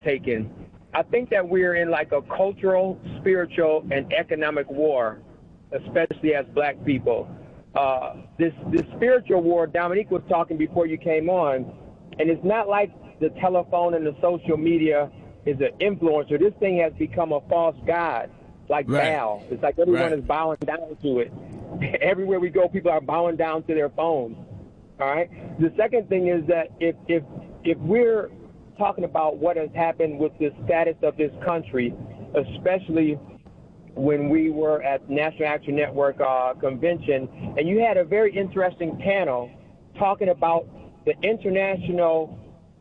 taken. I think that we're in like a cultural, spiritual, and economic war, especially as black people. This spiritual war, Dominique was talking before you came on, and it's not like the telephone and the social media is an influencer. This thing has become a false god, like Baal. It's like everyone is bowing down to it. Everywhere we go, people are bowing down to their phones. All right. The second thing is that if we're talking about what has happened with the status of this country, especially when we were at National Action Network convention, and you had a very interesting panel talking about the international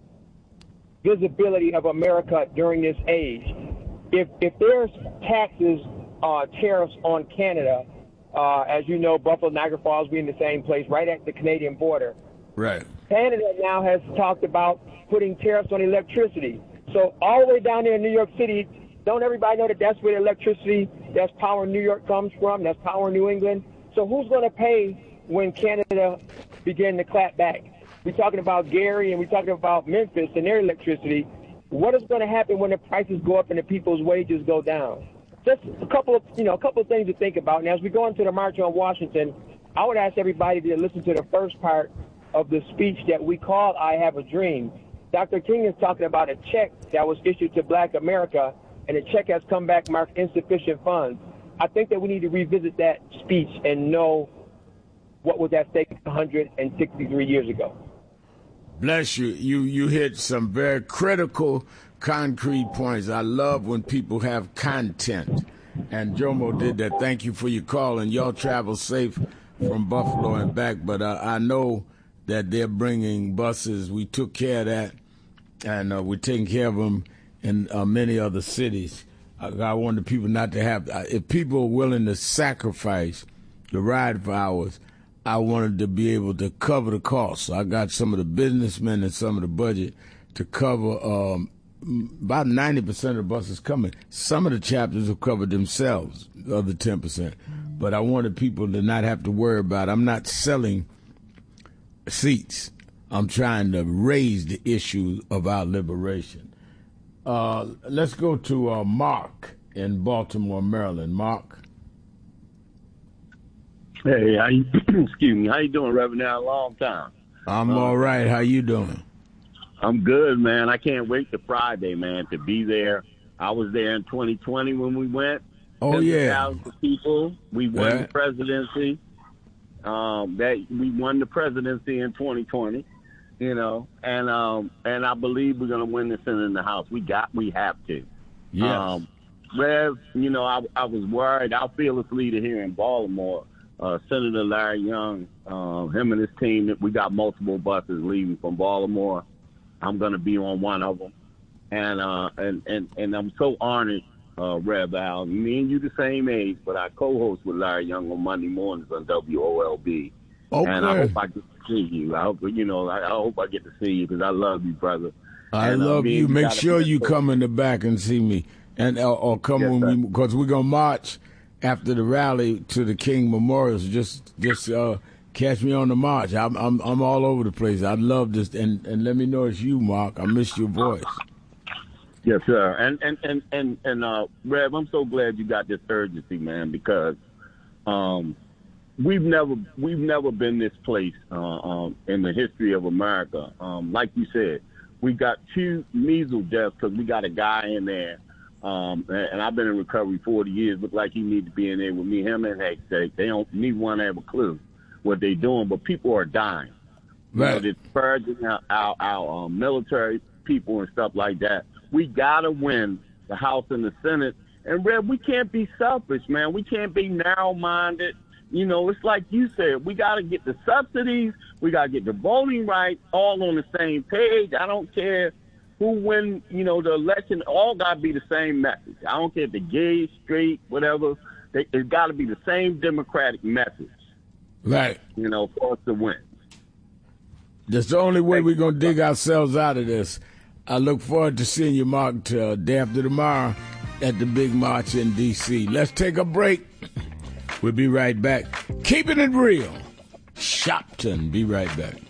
visibility of America during this age. If there's taxes, tariffs on Canada, as you know, Buffalo, Niagara Falls, we're in the same place, right at the Canadian border. Right. Canada now has talked about putting tariffs on electricity. So all the way down there in New York City, don't everybody know that that's where the electricity, that's power New York comes from, that's power New England? So who's going to pay when Canada begin to clap back? We're talking about Gary and we're talking about Memphis and their electricity. What is going to happen when the prices go up and the people's wages go down? Just a couple of things to think about. And as we go into the March on Washington, I would ask everybody to listen to the first part of the speech that we call I Have a Dream. Dr. King is talking about a check that was issued to Black America, and the check has come back marked insufficient funds. I think that we need to revisit that speech and know what was at stake 163 years ago. Bless you. You hit some very critical, concrete points. I love when people have content. And Jomo did that. Thank you for your call, and y'all travel safe from Buffalo and back. But I know that they're bringing buses. We took care of that, and we're taking care of them in many other cities. I want the people not to have, if people are willing to sacrifice the ride for hours, I wanted to be able to cover the cost. So I got some of the businessmen and some of the budget to cover about 90% of the buses coming. Some of the chapters have covered themselves, the other 10%. But I wanted people to not have to worry about it. I'm not selling seats. I'm trying to raise the issue of our liberation. Let's go to Mark in Baltimore, Maryland. Mark. Hey, excuse me. How you doing, Reverend? A long time. I'm all right. How you doing? I'm good, man. I can't wait to Friday, man, to be there. I was there in 2020 when we went. Oh, yeah. Thousands of people. We won the presidency. We won the presidency in 2020. You know, and I believe we're gonna win the Senate and the House. We have to. Yes. Rev, you know, I was worried. Our fearless leader here in Baltimore, Senator Larry Young, him and his team, that we got multiple buses leaving from Baltimore. I'm going to be on one of them. And I'm so honored, Rev Al. Me and you the same age, but I co-host with Larry Young on Monday mornings on WOLB. Okay. And I hope I get to see you. I hope I get to see you because I love you, brother. I love you. Make sure you come in the back and see me. And or come when because we're going to march after the rally to the King Memorials. Just catch me on the march. I'm all over the place. I love this, and let me know it's you, Mark. I miss your voice. Yes, sir. And Rev, I'm so glad you got this urgency, man, because we've never been this place in the history of America. Like you said, we got 2 measles deaths because we got a guy in there. And I've been in recovery 40 years. Look like he need to be in there with me. Him and Hank. They don't. Neither one have a clue what they're doing, but people are dying. Right. You know, they're disparaging our military people and stuff like that. We gotta win the House and the Senate. And Red, we can't be selfish, man. We can't be narrow-minded. You know, it's like you said. We gotta get the subsidies. We gotta get the voting rights all on the same page. I don't care who win, you know, the election, all got to be the same message. I don't care if they're gay, straight, whatever. It's got to be the same democratic message. Right. You know, for us to win. That's the only way we're going to dig ourselves out of this. I look forward to seeing you, Mark, day after tomorrow at the big march in D.C. Let's take a break. We'll be right back. Keeping it real. Shopton. Be right back.